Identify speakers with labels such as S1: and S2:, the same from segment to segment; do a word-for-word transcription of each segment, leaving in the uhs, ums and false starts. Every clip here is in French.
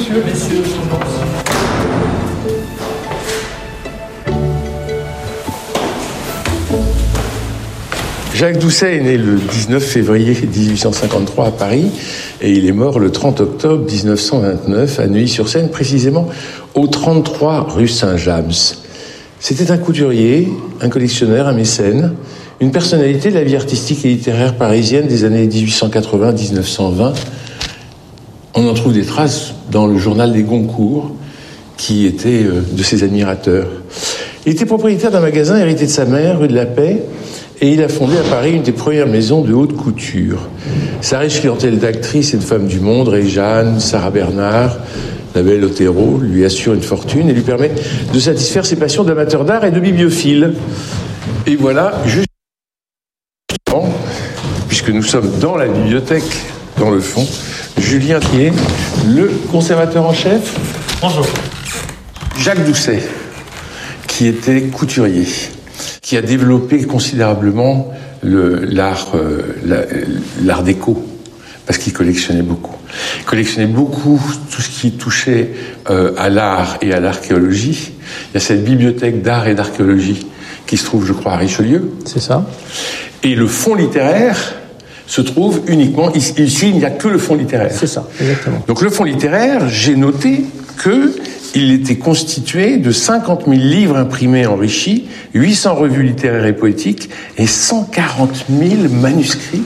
S1: monsieur, messieurs, je pense.
S2: Jacques Doucet est né le dix-neuf février dix-huit cent cinquante-trois à Paris et il est mort le trente octobre dix-neuf cent vingt-neuf à Neuilly-sur-Seine, précisément au trente-trois rue Saint-James. C'était un couturier, un collectionneur, un mécène, une personnalité de la vie artistique et littéraire parisienne des années dix-huit cent quatre-vingts à dix-neuf cent vingt. On en trouve des traces dans le journal des Goncourt, qui était de ses admirateurs. Il était propriétaire d'un magasin hérité de sa mère, rue de la Paix, et il a fondé à Paris une des premières maisons de haute couture. Sa riche clientèle d'actrices et de femmes du monde, Réjeanne, Sarah Bernard, la belle Otero, lui assure une fortune et lui permet de satisfaire ses passions d'amateur d'art et de bibliophile. Et voilà, justement, puisque nous sommes dans la bibliothèque, dans le fond, Julien qui est le conservateur en chef.
S1: Bonjour.
S2: Jacques Doucet, qui était couturier, qui a développé considérablement le, l'art, euh, la, l'art déco, parce qu'il collectionnait beaucoup. Il collectionnait beaucoup tout ce qui touchait euh, à l'art et à l'archéologie. Il y a cette bibliothèque d'art et d'archéologie qui se trouve, je crois, à Richelieu.
S1: C'est ça.
S2: Et le fonds littéraire se trouve uniquement... Ici, il n'y a que le fonds littéraire.
S1: C'est ça, exactement.
S2: Donc le fonds littéraire, j'ai noté que il était constitué de cinquante mille livres imprimés enrichis, huit cents revues littéraires et poétiques et cent quarante mille manuscrits.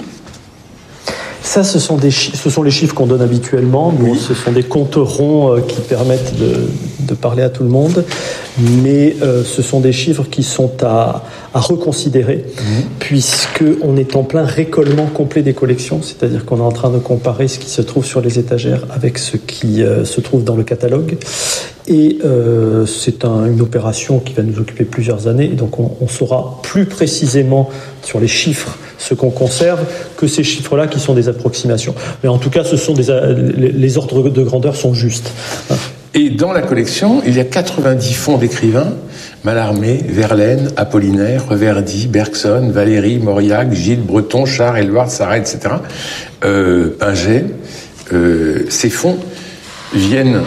S1: Ça, ce sont, des chi- ce sont les chiffres qu'on donne habituellement. Bon, oui. Ce sont des comptes ronds euh, qui permettent de, de parler à tout le monde. Mais euh, ce sont des chiffres qui sont à, à reconsidérer, mmh. puisqu'on est en plein récollement complet des collections. C'est-à-dire qu'on est en train de comparer ce qui se trouve sur les étagères avec ce qui euh, se trouve dans le catalogue. Et euh, c'est un, une opération qui va nous occuper plusieurs années. Et donc on, on saura plus précisément sur les chiffres ce qu'on conserve que ces chiffres-là qui sont des approximations. Mais en tout cas, ce sont des, les, les ordres de grandeur sont justes.
S2: Et dans la collection, il y a quatre-vingt-dix fonds d'écrivains: Mallarmé, Verlaine, Apollinaire, Reverdy, Bergson, Valéry, Mauriac, Gide, Breton, Char, Éluard, Sarret, et cetera. Euh, Pinget. Euh, ces fonds viennent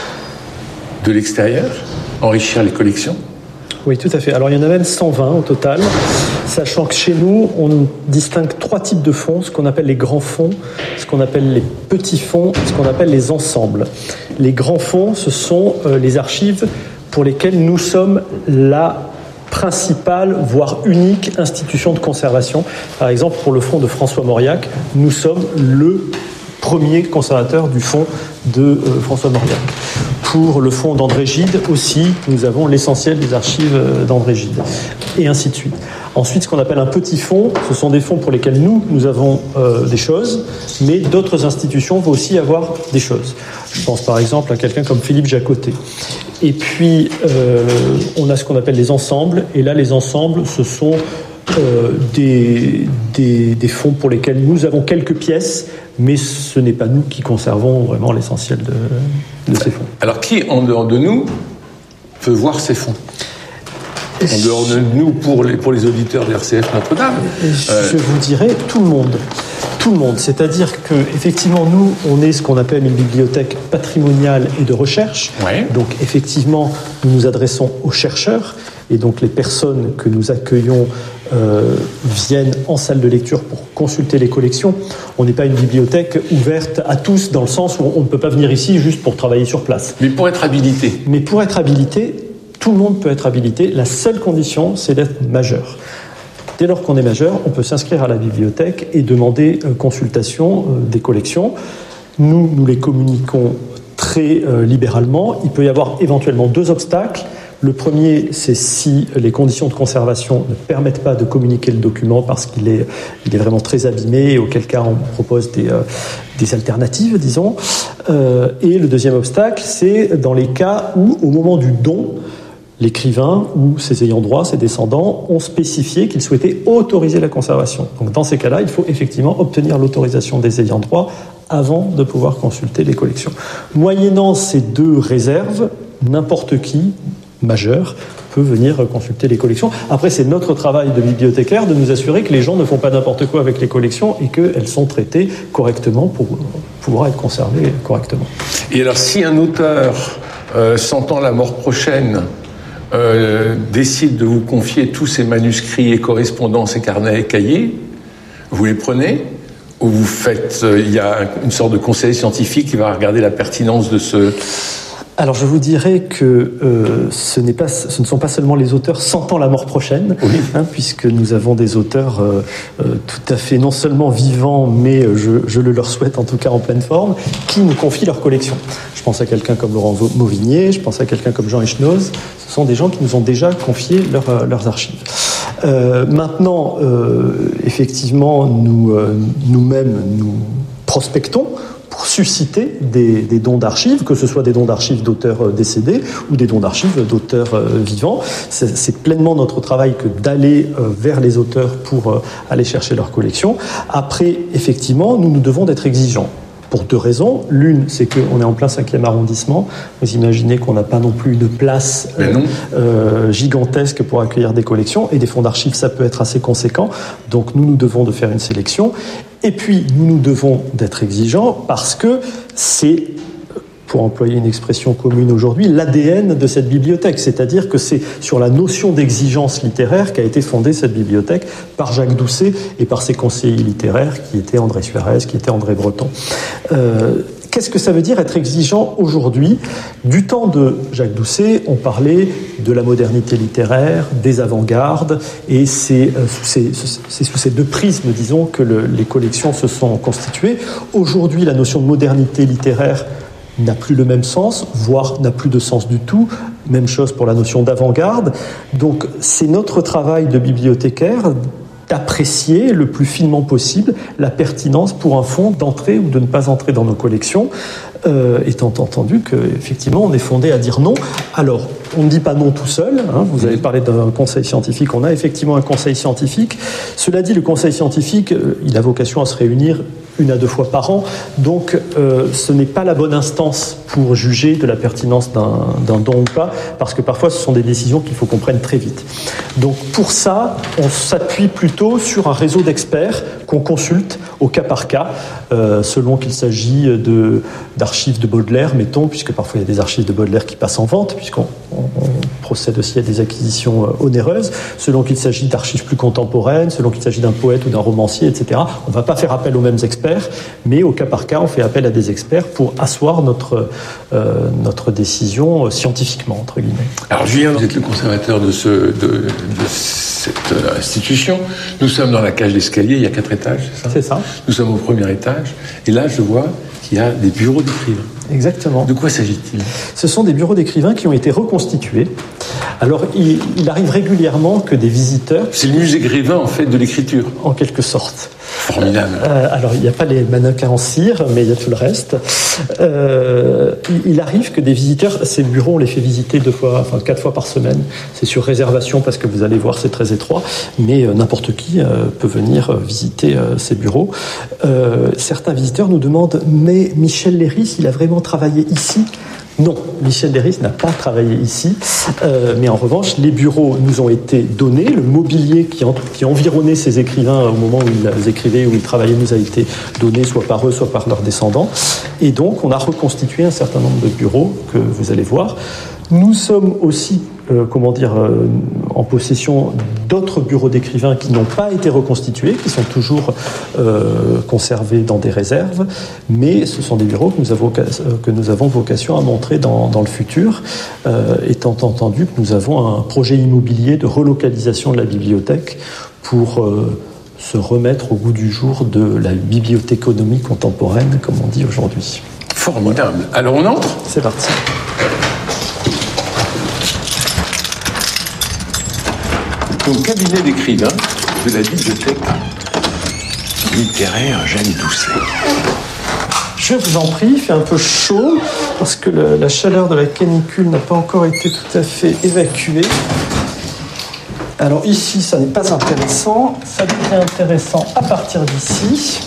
S2: de l'extérieur, enrichir les collections.
S1: Oui, tout à fait. Alors, il y en a même cent vingt au total, sachant que chez nous, on distingue trois types de fonds, ce qu'on appelle les grands fonds, ce qu'on appelle les petits fonds, ce qu'on appelle les ensembles. Les grands fonds, ce sont euh, les archives pour lesquelles nous sommes la principale, voire unique institution de conservation. Par exemple, pour le fonds de François Mauriac, nous sommes le premier conservateur du fonds de euh, François Mauriac. Pour le fonds d'André Gide aussi, nous avons l'essentiel des archives d'André Gide, et ainsi de suite. Ensuite, ce qu'on appelle un petit fonds, ce sont des fonds pour lesquels nous, nous avons euh, des choses, mais d'autres institutions vont aussi avoir des choses. Je pense par exemple à quelqu'un comme Philippe Jacotet. Et puis, euh, on a ce qu'on appelle les ensembles, et là, les ensembles, ce sont euh, des, des, des fonds pour lesquels nous avons quelques pièces, mais ce n'est pas nous qui conservons vraiment l'essentiel de, de ces fonds.
S2: Alors, qui, en dehors de nous, peut voir ces fonds ? En dehors de nous, pour les, pour les auditeurs de R C F Notre-Dame.
S1: Je euh... vous dirais tout le monde. Tout le monde. C'est-à-dire qu'effectivement, nous, on est ce qu'on appelle une bibliothèque patrimoniale et de recherche.
S2: Ouais.
S1: Donc, effectivement, nous nous adressons aux chercheurs. Et donc, les personnes que nous accueillons euh, viennent en salle de lecture pour consulter les collections. On n'est pas une bibliothèque ouverte à tous, dans le sens où on ne peut pas venir ici juste pour travailler sur place.
S2: Mais pour être habilité.
S1: Mais pour être habilité, tout le monde peut être habilité. La seule condition, c'est d'être majeur. Dès lors qu'on est majeur, on peut s'inscrire à la bibliothèque et demander euh, consultation euh, des collections. Nous, nous les communiquons très euh, libéralement. Il peut y avoir éventuellement deux obstacles. Le premier, c'est si les conditions de conservation ne permettent pas de communiquer le document parce qu'il est, il est vraiment très abîmé, et auquel cas on propose des, euh, des alternatives, disons. Euh, et le deuxième obstacle, c'est dans les cas où, au moment du don, l'écrivain ou ses ayants droit, ses descendants, ont spécifié qu'ils souhaitaient autoriser la conservation. Donc dans ces cas-là, il faut effectivement obtenir l'autorisation des ayants droit avant de pouvoir consulter les collections. Moyennant ces deux réserves, n'importe qui, majeur, peut venir consulter les collections. Après, c'est notre travail de bibliothécaire de nous assurer que les gens ne font pas n'importe quoi avec les collections et qu'elles sont traitées correctement pour pourra être conservé correctement.
S2: Et alors, si un auteur, euh, sentant la mort prochaine, euh, décide de vous confier tous ses manuscrits et correspondances et carnets et cahiers, vous les prenez ou vous faites, euh, il y a une sorte de conseil scientifique qui va regarder la pertinence de ce...
S1: Alors je vous dirais que euh, ce, n'est pas, ce ne sont pas seulement les auteurs sentant la mort prochaine, oui. hein, puisque nous avons des auteurs euh, euh, tout à fait non seulement vivants, mais euh, je, je le leur souhaite en tout cas en pleine forme, qui nous confient leur collection. Je pense à quelqu'un comme Laurent Mauvigné, je pense à quelqu'un comme Jean Echnoz. Ce sont des gens qui nous ont déjà confié leur, euh, leurs archives. Euh, maintenant, euh, effectivement, nous, euh, nous-mêmes, nous prospectons pour susciter des, des dons d'archives, que ce soit des dons d'archives d'auteurs décédés ou des dons d'archives d'auteurs vivants. C'est, c'est pleinement notre travail que d'aller vers les auteurs pour aller chercher leur collection. Après, effectivement, nous nous devons d'être exigeants. Pour deux raisons. L'une, c'est qu'on est en plein cinquième arrondissement. Vous imaginez qu'on n'a pas non plus une place euh, euh, gigantesque pour accueillir des collections. Et des fonds d'archives, ça peut être assez conséquent. Donc nous, nous devons de faire une sélection. Et puis, nous nous devons d'être exigeants parce que c'est, pour employer une expression commune aujourd'hui, l'A D N de cette bibliothèque. C'est-à-dire que c'est sur la notion d'exigence littéraire qu'a été fondée cette bibliothèque par Jacques Doucet et par ses conseillers littéraires qui étaient André Suarez, qui était André Breton. Euh, Qu'est-ce que ça veut dire être exigeant aujourd'hui ? Du temps de Jacques Doucet, on parlait de la modernité littéraire, des avant-gardes, et c'est euh, sous, ces, c'est sous ces deux prismes, disons, que le, les collections se sont constituées. Aujourd'hui, la notion de modernité littéraire n'a plus le même sens, voire n'a plus de sens du tout. Même chose pour la notion d'avant-garde. Donc, c'est notre travail de bibliothécaire d'apprécier le plus finement possible la pertinence pour un fonds d'entrer ou de ne pas entrer dans nos collections, euh, étant entendu qu'effectivement on est fondé à dire non. Alors, on ne dit pas non tout seul, hein, vous avez parlé d'un conseil scientifique, on a effectivement un conseil scientifique. Cela dit, le conseil scientifique, euh, il a vocation à se réunir une à deux fois par an, donc euh, ce n'est pas la bonne instance pour juger de la pertinence d'un, d'un don ou pas, parce que parfois ce sont des décisions qu'il faut qu'on prenne très vite. Donc pour ça, on s'appuie plutôt sur un réseau d'experts qu'on consulte au cas par cas, euh, selon qu'il s'agit de, d'archives de Baudelaire, mettons, puisque parfois il y a des archives de Baudelaire qui passent en vente, puisqu'on on, on procède aussi à des acquisitions euh, onéreuses, selon qu'il s'agit d'archives plus contemporaines, selon qu'il s'agit d'un poète ou d'un romancier, et cetera. On ne va pas faire appel aux mêmes experts, mais au cas par cas, on fait appel à des experts pour asseoir notre, euh, notre décision euh, scientifiquement, entre guillemets.
S2: Alors Julien, vous êtes le conservateur de, ce, de, de cette institution. Nous sommes dans la cage d'escalier, il y a quatre étages, c'est ça ?
S1: C'est ça.
S2: Nous sommes au premier étage, et là je vois qu'il y a des bureaux d'écrivains.
S1: Exactement.
S2: De quoi s'agit-il ?
S1: Ce sont des bureaux d'écrivains qui ont été reconstitués. Alors, il, il arrive régulièrement que des visiteurs...
S2: C'est le musée Grévin, en fait, de l'écriture.
S1: En quelque sorte.
S2: Formidable.
S1: Euh, alors, il n'y a pas les mannequins en cire, mais il y a tout le reste. Euh, il, il arrive que des visiteurs... Ces bureaux, on les fait visiter deux fois, enfin quatre fois par semaine. C'est sur réservation, parce que vous allez voir, c'est très étroit. Mais euh, n'importe qui euh, peut venir visiter euh, ces bureaux. Euh, certains visiteurs nous demandent « Mais Michel Léris, il a vraiment travaillé ici ?» Non, Michel Léris n'a pas travaillé ici, euh, mais en revanche, les bureaux nous ont été donnés, le mobilier qui, en, qui environnait ces écrivains au moment où ils écrivaient, où ils travaillaient, nous a été donné soit par eux, soit par leurs descendants. Et donc, on a reconstitué un certain nombre de bureaux que vous allez voir. Nous sommes aussi, euh, comment dire, euh, en possession d'autres bureaux d'écrivains qui n'ont pas été reconstitués, qui sont toujours euh, conservés dans des réserves, mais ce sont des bureaux que nous avons, que nous avons vocation à montrer dans, dans le futur, euh, étant entendu que nous avons un projet immobilier de relocalisation de la bibliothèque pour euh, se remettre au goût du jour de la bibliothéconomie contemporaine, comme on dit aujourd'hui.
S2: Formidable. Alors on entre ?
S1: C'est parti.
S2: Donc, cabinet d'écrivain de la bibliothèque littéraire Jacques Doucet.
S1: Je vous en prie, il fait un peu chaud parce que le, la chaleur de la canicule n'a pas encore été tout à fait évacuée. Alors ici, ça n'est pas intéressant. Ça devient intéressant à partir d'ici.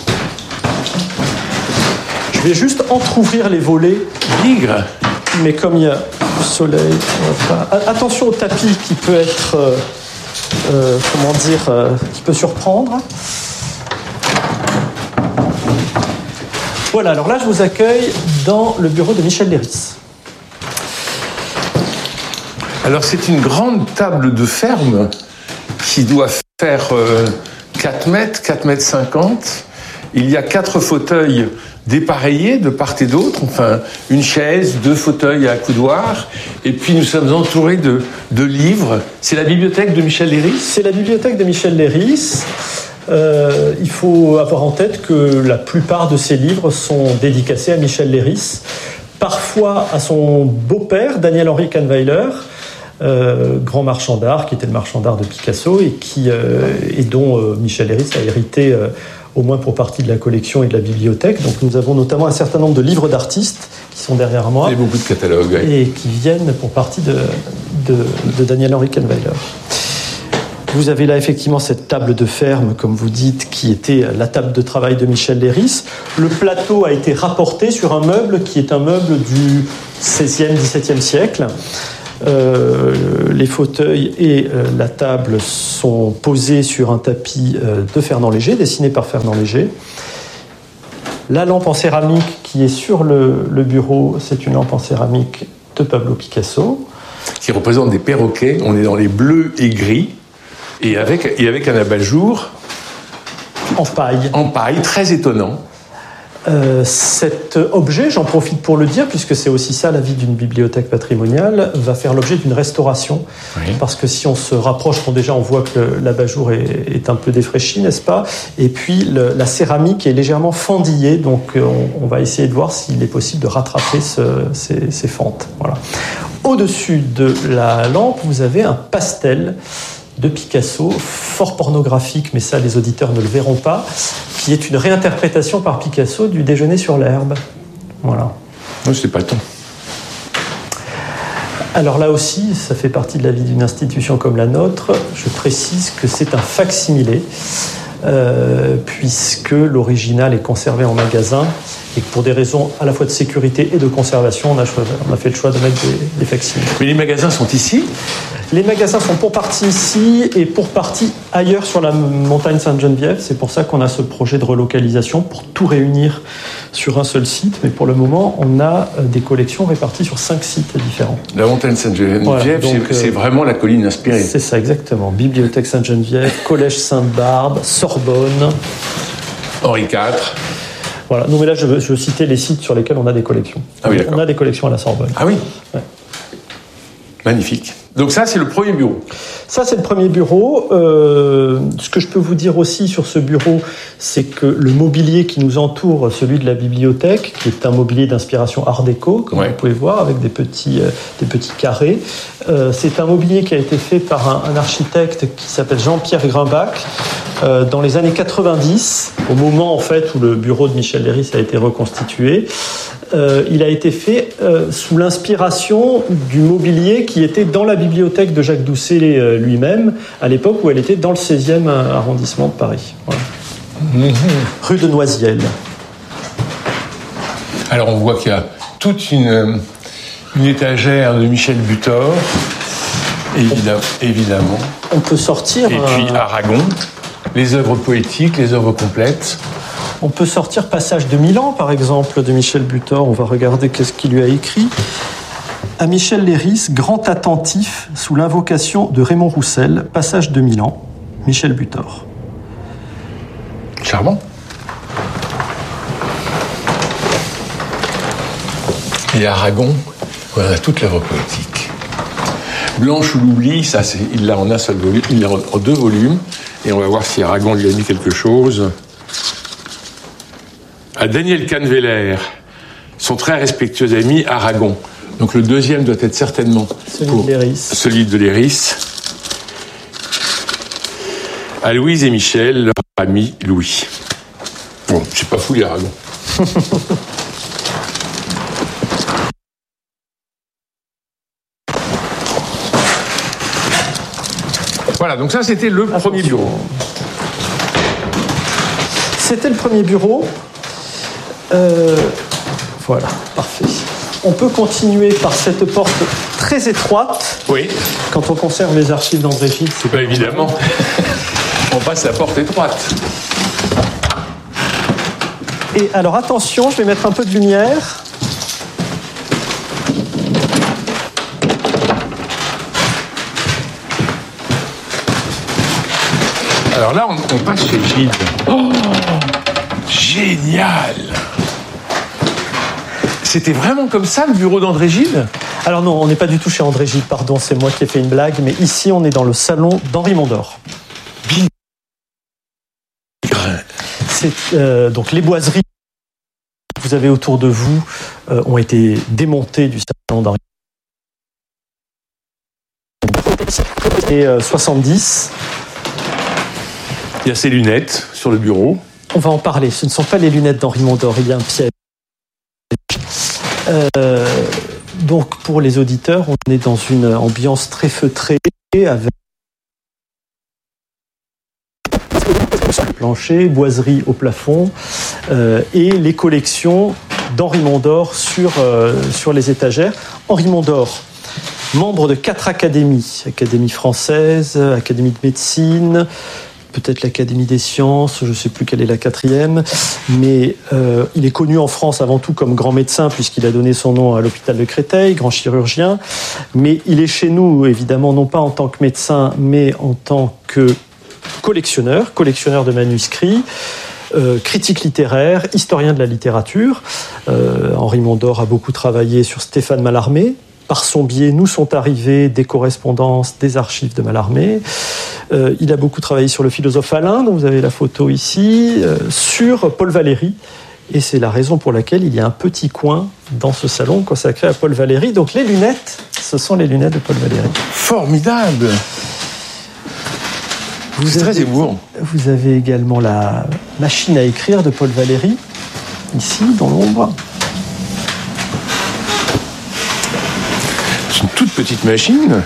S1: Je vais juste entrouvrir les volets.
S2: Bigre.
S1: Mais comme il y a du soleil, on va pas... Attention au tapis qui peut être... Euh... Euh, comment dire, euh, qui peut surprendre. Voilà, alors là, je vous accueille dans le bureau de Michel Léris.
S2: Alors, c'est une grande table de ferme qui doit faire euh, quatre mètres, quatre mètres cinquante. Il y a quatre fauteuils dépareillés de part et d'autre, enfin, une chaise, deux fauteuils à coudoir, et puis nous sommes entourés de, de livres. C'est la bibliothèque de Michel Léris ?
S1: C'est la bibliothèque de Michel Léris. Euh, il faut avoir en tête que la plupart de ces livres sont dédicacés à Michel Léris, parfois à son beau-père, Daniel-Henri Kahnweiler, euh, grand marchand d'art, qui était le marchand d'art de Picasso, et, qui, euh, et dont euh, Michel Léris a hérité euh, au moins pour partie de la collection et de la bibliothèque. Donc nous avons notamment un certain nombre de livres d'artistes qui sont derrière moi.
S2: Et beaucoup de catalogues. Oui.
S1: Et qui viennent pour partie de, de, de Daniel-Henri Kahnweiler. Vous avez là effectivement cette table de ferme, comme vous dites, qui était la table de travail de Michel Léris. Le plateau a été rapporté sur un meuble qui est un meuble du seizième, dix-septième siècle. Euh, les fauteuils et euh, la table sont posés sur un tapis euh, de Fernand Léger, dessiné par Fernand Léger. La lampe en céramique qui est sur le, le bureau, c'est une lampe en céramique de Pablo Picasso.
S2: Qui représente des perroquets. On est dans les bleus et gris. Et avec, et avec un abat-jour
S1: en paille.
S2: En paille, très étonnant.
S1: Euh, cet objet, j'en profite pour le dire, puisque c'est aussi ça la vie d'une bibliothèque patrimoniale, va faire l'objet d'une restauration. Oui. Parce que si on se rapproche, bon, déjà on voit que l'abat-jour est, est un peu défraîchi, n'est-ce pas ? Et puis le, la céramique est légèrement fendillée, donc on, on va essayer de voir s'il est possible de rattraper ce, ces, ces fentes. Voilà. Au-dessus de la lampe, vous avez un pastel de Picasso, fort pornographique, mais ça les auditeurs ne le verront pas, qui est une réinterprétation par Picasso du Déjeuner sur l'herbe. Voilà.
S2: Non, c'est pas le temps.
S1: Alors là aussi, ça fait partie de la vie d'une institution comme la nôtre. Je précise que c'est un fac-similé, euh, puisque l'original est conservé en magasin, et que pour des raisons à la fois de sécurité et de conservation, on a, choisi, on a fait le choix de mettre des, des fac-similés.
S2: Mais les magasins sont ici ?
S1: Les magasins sont pour partie ici et pour partie ailleurs sur la montagne Sainte-Geneviève. C'est pour ça qu'on a ce projet de relocalisation pour tout réunir sur un seul site. Mais pour le moment, on a des collections réparties sur cinq sites différents.
S2: La montagne Sainte-Geneviève, voilà, donc, c'est, c'est vraiment la colline inspirée.
S1: C'est ça, exactement. Bibliothèque Sainte-Geneviève, Collège Sainte-Barbe, Sorbonne.
S2: Henri quatre.
S1: Voilà. Non, mais là, je veux, je veux citer les sites sur lesquels on a des collections.
S2: Ah oui, d'accord.
S1: On a des collections à la Sorbonne.
S2: Ah oui.
S1: Ouais.
S2: Magnifique. Donc ça, c'est le premier bureau.
S1: Ça, c'est le premier bureau. Euh, ce que je peux vous dire aussi sur ce bureau, c'est que le mobilier qui nous entoure, celui de la bibliothèque, qui est un mobilier d'inspiration art déco, comme ouais. vous pouvez voir, avec des petits, euh, des petits carrés, euh, c'est un mobilier qui a été fait par un, un architecte qui s'appelle Jean-Pierre Grimbach euh, dans les années quatre-vingt-dix, au moment en fait où le bureau de Michel Léris a été reconstitué. Euh, il a été fait euh, sous l'inspiration du mobilier qui était dans la bibliothèque de Jacques Doucet euh, lui-même, à l'époque où elle était dans le seizième arrondissement de Paris. Voilà. Mmh. Rue de Noisiel.
S2: Alors on voit qu'il y a toute une, une étagère de Michel Butor, évidemment. évidemment.
S1: On peut sortir...
S2: Et puis euh... Aragon, les œuvres poétiques, les œuvres complètes.
S1: On peut sortir Passage de Milan, par exemple, de Michel Butor. On va regarder qu'est-ce qu'il lui a écrit. À Michel Léris, grand attentif, sous l'invocation de Raymond Roussel, Passage de Milan, Michel Butor.
S2: Charmant. Et Aragon, on a toute l'œuvre poétique. Blanche ou l'oubli, ça, c'est, il l'a en un seul volume, il l'a en deux volumes, et on va voir si Aragon lui a mis quelque chose. À Daniel Kahnweiler, son très respectueux ami Aragon. Donc le deuxième doit être certainement
S1: celui
S2: pour
S1: de Léris.
S2: Celui de Léris. À Louise et Michel, leur ami Louis. Bon, c'est pas fou les Aragon. Voilà, donc ça c'était le Attention. premier bureau.
S1: C'était le premier bureau. Euh, voilà, parfait. On peut continuer par cette porte très étroite.
S2: Oui.
S1: Quand on conserve les archives d'André Gide, c'est
S2: pas évidemment. On passe la porte étroite.
S1: Et alors attention, je vais mettre un peu de lumière.
S2: Alors là, on, on passe chez Gilles. Oh, génial! C'était vraiment comme ça, le bureau d'André Gide?
S1: Alors non, on n'est pas du tout chez André Gide, pardon, c'est moi qui ai fait une blague, mais ici, on est dans le salon d'Henri Mondor.
S2: Bien.
S1: C'est, euh, donc les boiseries que vous avez autour de vous euh, ont été démontées du salon d'Henri Mondor. Et euh, soixante-dix.
S2: Il y a ses lunettes sur le bureau.
S1: On va en parler. Ce ne sont pas les lunettes d'Henri Mondor, il y a un piège. Euh, donc pour les auditeurs, on est dans une ambiance très feutrée avec plancher, boiserie au plafond euh, et les collections d'Henri Mondor sur, euh, sur les étagères. Henri Mondor, membre de quatre académies, Académie française, Académie de médecine, peut-être l'Académie des sciences, je ne sais plus quelle est la quatrième, mais euh, il est connu en France avant tout comme grand médecin puisqu'il a donné son nom à l'hôpital de Créteil, grand chirurgien, mais il est chez nous évidemment non pas en tant que médecin mais en tant que collectionneur, collectionneur de manuscrits, euh, critique littéraire, historien de la littérature. Euh, Henri Mondor a beaucoup travaillé sur Stéphane Mallarmé. Par son biais, nous sont arrivées des correspondances, des archives de Mallarmé. Euh, il a beaucoup travaillé sur le philosophe Alain, dont vous avez la photo ici, euh, sur Paul Valéry. Et c'est la raison pour laquelle il y a un petit coin dans ce salon consacré à Paul Valéry. Donc les lunettes, ce sont les lunettes de Paul Valéry.
S2: Formidable!
S1: Vous
S2: c'est
S1: avez,
S2: très émouvant.
S1: Vous avez également la machine à écrire de Paul Valéry, ici, dans l'ombre.
S2: C'est une toute petite machine.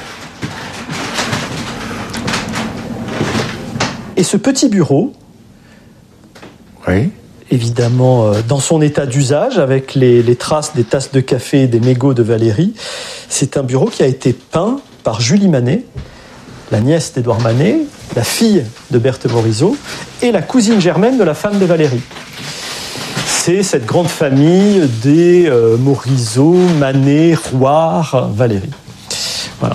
S1: Et ce petit bureau,
S2: oui.
S1: Évidemment dans son état d'usage, avec les, les traces des tasses de café et des mégots de Valéry, c'est un bureau qui a été peint par Julie Manet, la nièce d'Édouard Manet, la fille de Berthe Morisot, et la cousine germaine de la femme de Valéry. C'est cette grande famille des euh, Morisot, Manet, Rouard, Valéry. Voilà.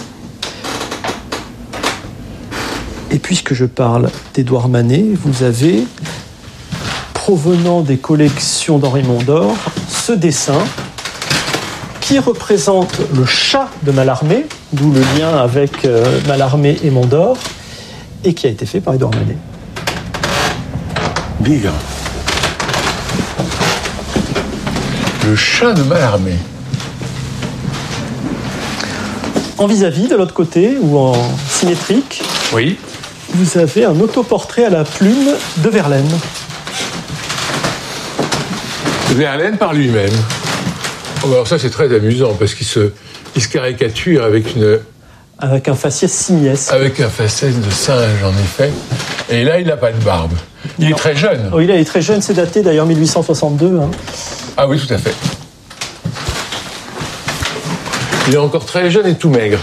S1: Et puisque je parle d'Édouard Manet, vous avez, provenant des collections d'Henri Mondor, ce dessin qui représente le chat de Mallarmé, d'où le lien avec euh, Mallarmé et Mondor, et qui a été fait par Édouard Manet.
S2: Big. Le chat de Mallarmé.
S1: En vis-à-vis, de l'autre côté, ou en symétrique,
S2: oui.
S1: Vous avez un autoportrait à la plume de Verlaine.
S2: Verlaine par lui-même. Oh, alors ça, c'est très amusant, parce qu'il se, il se caricature avec une...
S1: Avec un faciès simiesque.
S2: Avec un faciès de singe, en effet. Et là, il n'a pas de barbe. Il non. est très jeune.
S1: Oh, il est très jeune, c'est daté d'ailleurs mille huit cent soixante-deux. Hein.
S2: Ah oui, tout à fait. Il est encore très jeune et tout maigre.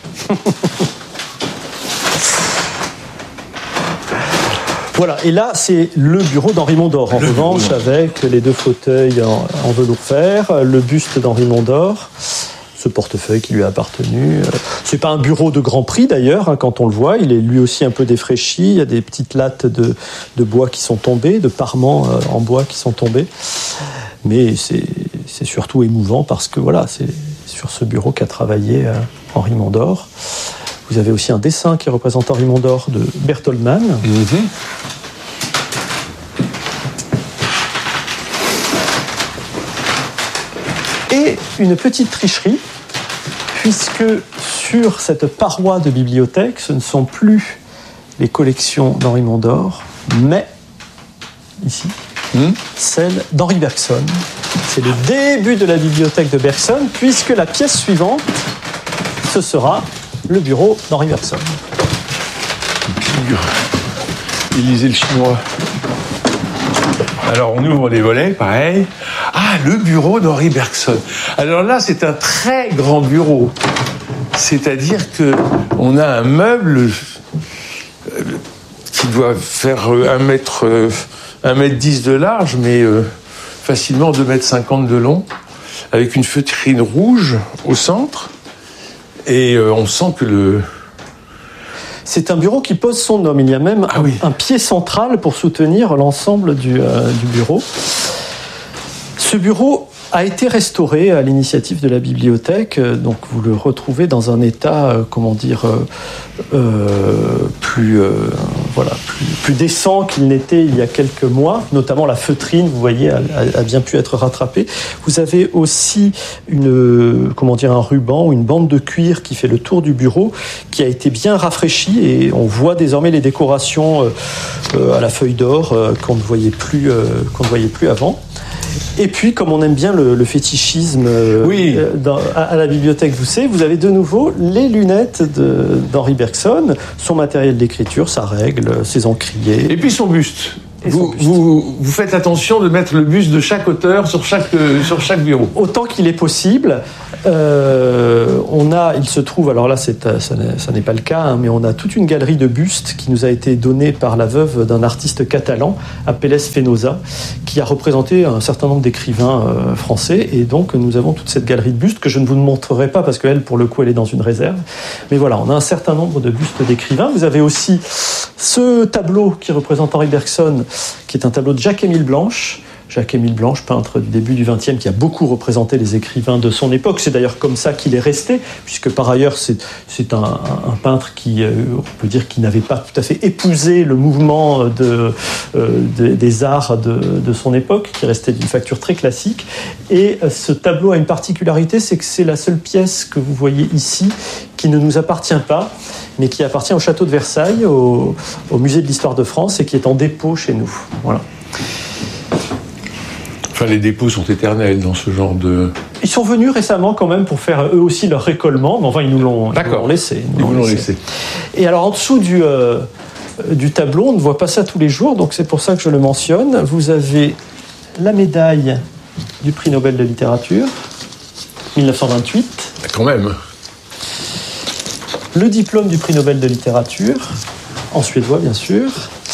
S1: Voilà, et là, c'est le bureau d'Henri Mondor, en le revanche, bureau. Avec les deux fauteuils en, en velours fer, le buste d'Henri Mondor, ce portefeuille qui lui a appartenu. C'est pas un bureau de grand prix, d'ailleurs, hein, quand on le voit. Il est lui aussi un peu défraîchi. Il y a des petites lattes de, de bois qui sont tombées, de parements euh, en bois qui sont tombés. Mais c'est, c'est surtout émouvant parce que, voilà, c'est sur ce bureau qu'a travaillé euh, Henri Mondor. Vous avez aussi un dessin qui représente Henri Mondor de Berthold Mann. Mm-hmm. Et une petite tricherie, puisque sur cette paroi de bibliothèque, ce ne sont plus les collections d'Henri Mondor, mais, ici, mm. celles d'Henri Bergson. C'est le début de la bibliothèque de Bergson, puisque la pièce suivante, ce sera le bureau d'Henri Bergson.
S2: Il lisait le chinois. Alors on ouvre les volets, pareil. Ah, le bureau d'Henri Bergson. Alors là, c'est un très grand bureau. C'est-à-dire que on a un meuble qui doit faire un mètre, un mètre dix de large, mais euh, facilement deux mètres cinquante de long, avec une feutrine rouge au centre. Et euh, on sent que le...
S1: C'est un bureau qui pose son nom. Il y a même
S2: ah, oui.
S1: un pied central pour soutenir l'ensemble du, euh, du bureau. Ce bureau a été restauré à l'initiative de la bibliothèque. Donc vous le retrouvez dans un état, euh, comment dire, euh, euh, plus, euh, voilà, plus, plus décent qu'il n'était il y a quelques mois. Notamment la feutrine, vous voyez, a, a bien pu être rattrapée. Vous avez aussi une, comment dire, un ruban ou une bande de cuir qui fait le tour du bureau, qui a été bien rafraîchie, et on voit désormais les décorations euh, euh, à la feuille d'or euh, qu'on ne voyait plus, euh, qu'on ne voyait plus avant. Et puis, comme on aime bien le, le fétichisme euh,
S2: oui.
S1: dans, à, à la bibliothèque Doucet, vous avez de nouveau les lunettes de, d'Henri Bergson, son matériel d'écriture, sa règle, ses encriers.
S2: Et puis son buste. Vous, vous, vous faites attention de mettre le buste de chaque auteur sur chaque, euh, sur chaque bureau.
S1: Autant qu'il est possible. Euh, on a, il se trouve, alors là, c'est, ça, n'est, ça n'est pas le cas, hein, mais on a toute une galerie de bustes qui nous a été donnée par la veuve d'un artiste catalan, Apelles Fenosa, qui a représenté un certain nombre d'écrivains euh, français. Et donc, nous avons toute cette galerie de bustes que je ne vous montrerai pas parce qu'elle, pour le coup, elle est dans une réserve. Mais voilà, on a un certain nombre de bustes d'écrivains. Vous avez aussi ce tableau qui représente Henri Bergson, qui est un tableau de Jacques-Émile Blanche. Jacques-Émile Blanche, peintre du début du vingtième, qui a beaucoup représenté les écrivains de son époque. C'est d'ailleurs comme ça qu'il est resté, puisque par ailleurs, c'est, c'est un, un peintre qui, euh, on peut dire, qui n'avait pas tout à fait épousé le mouvement de, euh, de, des arts de, de son époque, qui restait d'une facture très classique. Et ce tableau a une particularité, c'est que c'est la seule pièce que vous voyez ici qui ne nous appartient pas, mais qui appartient au château de Versailles, au, au musée de l'histoire de France, et qui est en dépôt chez nous. Voilà.
S2: Enfin, les dépôts sont éternels dans ce genre de...
S1: Ils sont venus récemment quand même pour faire eux aussi leur récollement, mais enfin ils nous l'ont, ils nous l'ont laissé.
S2: Ils nous l'ont laissé.
S1: Et alors en dessous du, euh, du tableau, on ne voit pas ça tous les jours, donc c'est pour ça que je le mentionne. Vous avez la médaille du prix Nobel de littérature, dix-neuf cent vingt-huit.
S2: Quand même.
S1: Le diplôme du prix Nobel de littérature, en suédois bien sûr,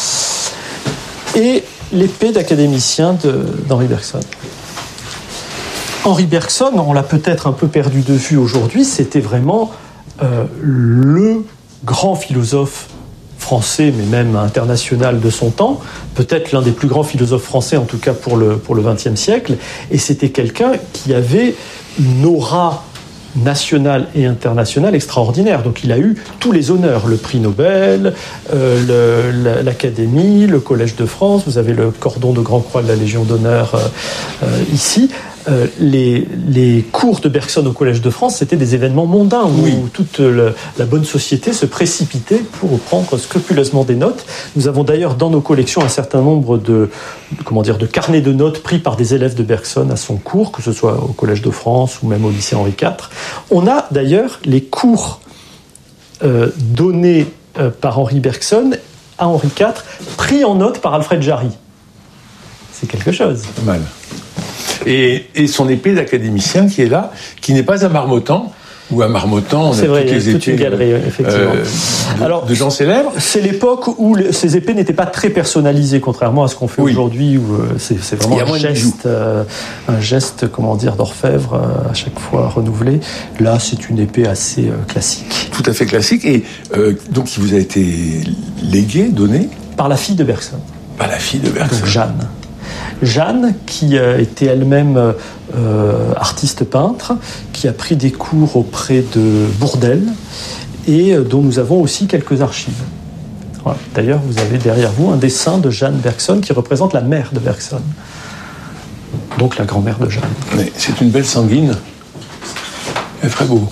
S1: et l'épée d'académicien de, d'Henri Bergson. Henri Bergson, on l'a peut-être un peu perdu de vue aujourd'hui, c'était vraiment euh, le grand philosophe français, mais même international de son temps, peut-être l'un des plus grands philosophes français, en tout cas pour le, pour le vingtième siècle, et c'était quelqu'un qui avait une aura national et international extraordinaire. Donc il a eu tous les honneurs, le prix Nobel, euh, le, l'Académie, le Collège de France, vous avez le cordon de Grand Croix de la Légion d'honneur euh, euh, ici. Euh, les, les cours de Bergson au Collège de France, c'était des événements mondains où oui. toute le, la bonne société se précipitait pour prendre scrupuleusement des notes. Nous avons d'ailleurs dans nos collections un certain nombre de, comment dire, de carnets de notes pris par des élèves de Bergson à son cours, que ce soit au Collège de France ou même au lycée Henri quatre. On a d'ailleurs les cours euh, donnés euh, par Henri Bergson à Henri quatre, pris en note par Alfred Jarry. C'est quelque chose.
S2: Pas mal. Et, et son épée d'académicien qui est là, qui n'est pas à Marmottan, ou à Marmottan, on
S1: c'est
S2: a
S1: vrai,
S2: toutes les
S1: toute
S2: épées
S1: une galerie, effectivement.
S2: Euh, de, Alors, de gens célèbres.
S1: C'est l'époque où les, ces épées n'étaient pas très personnalisées, contrairement à ce qu'on fait oui. aujourd'hui, où euh, c'est, c'est vraiment un geste, euh, un geste, comment dire, d'orfèvre euh, à chaque fois renouvelé. Là, c'est une épée assez euh, classique.
S2: Tout à fait classique, et euh, donc qui vous a été léguée, donnée
S1: par la fille de Bergson.
S2: Par la fille de Bergson.
S1: Donc Jeanne. Jeanne, qui euh, était elle-même euh, artiste peintre, qui a pris des cours auprès de Bourdelle et euh, dont nous avons aussi quelques archives. Voilà. D'ailleurs, vous avez derrière vous un dessin de Jeanne Bergson qui représente la mère de Bergson, donc la grand-mère de Jeanne.
S2: Mais c'est une belle sanguine, elle est très beau.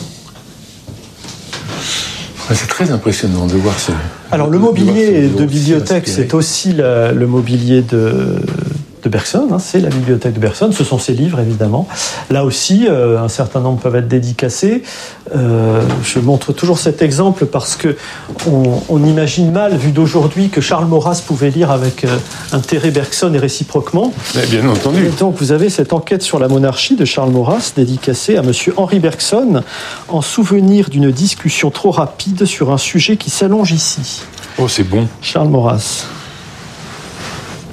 S2: C'est très impressionnant de voir ce...
S1: Alors le mobilier de, de bibliothèque, c'est aussi la, le mobilier de... de Bergson, hein, c'est la bibliothèque de Bergson, ce sont ses livres évidemment. Là aussi, euh, un certain nombre peuvent être dédicacés. Euh, je montre toujours cet exemple parce que on, on imagine mal, vu d'aujourd'hui, que Charles Maurras pouvait lire avec euh, intérêt Bergson et réciproquement.
S2: Mais bien entendu.
S1: Et donc vous avez cette enquête sur la monarchie de Charles Maurras dédicacée à Monsieur Henri Bergson en souvenir d'une discussion trop rapide sur un sujet qui s'allonge ici.
S2: Oh, c'est bon.
S1: Charles Maurras.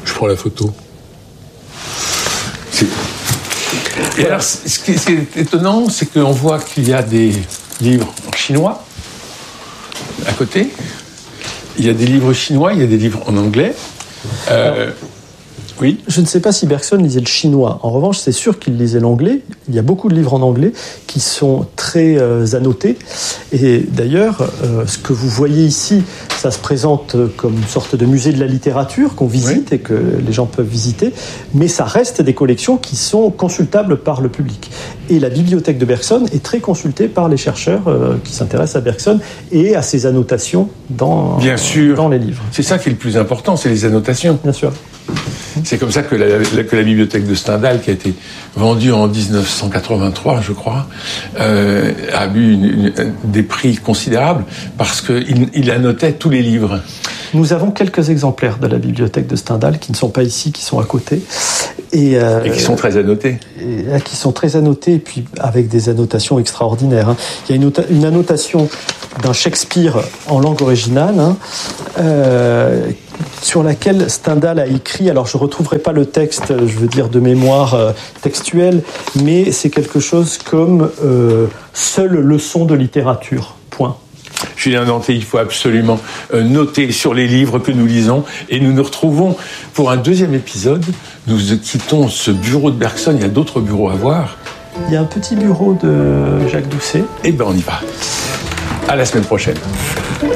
S2: Je prends la photo. C'est... Et voilà. Alors, ce qui est étonnant, c'est qu'on voit qu'il y a des livres en chinois à côté. Il y a des livres chinois, il y a des livres en anglais. Euh,
S1: alors,
S2: oui.
S1: Je ne sais pas si Bergson lisait le chinois. En revanche, c'est sûr qu'il lisait l'anglais. Il y a beaucoup de livres en anglais qui sont très euh, annotés. Et d'ailleurs, euh, ce que vous voyez ici, ça se présente comme une sorte de musée de la littérature qu'on visite, oui, et que les gens peuvent visiter. Mais ça reste des collections qui sont consultables par le public. Et la bibliothèque de Bergson est très consultée par les chercheurs euh, qui s'intéressent à Bergson et à ses annotations dans,
S2: Bien sûr.
S1: dans les livres.
S2: C'est ça qui est le plus important, c'est les annotations.
S1: Bien sûr.
S2: C'est comme ça que la, la, que la bibliothèque de Stendhal, qui a été vendue en dix-neuf cent quatre-vingt-trois, je crois, euh, a eu une, une, des prix considérables parce qu'il il annotait tous les livres.
S1: Nous avons quelques exemplaires de la bibliothèque de Stendhal qui ne sont pas ici, qui sont à côté. Et, euh,
S2: et qui sont très annotés.
S1: Et, qui sont très annotés, et puis avec des annotations extraordinaires. Hein. Il y a une, une annotation d'un Shakespeare en langue originale, hein, euh, sur laquelle Stendhal a écrit, alors je ne retrouverai pas le texte, je veux dire de mémoire euh, textuelle, mais c'est quelque chose comme euh, « seule leçon de littérature », point.
S2: Julien Danté, il faut absolument euh, noter sur les livres que nous lisons, et nous nous retrouvons pour un deuxième épisode. Nous quittons ce bureau de Bergson, il y a d'autres bureaux à voir.
S1: Il y a un petit bureau de Jacques Doucet.
S2: Eh bien on y va. À la semaine prochaine.